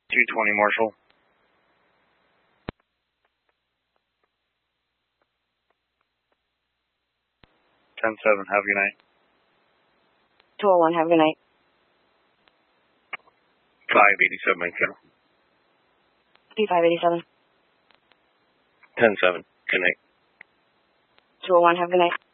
220 Marshall. 10-7, have a good night. 201, have a good night. 587, Michael. P587. 10-7, good night. 201, have a good night.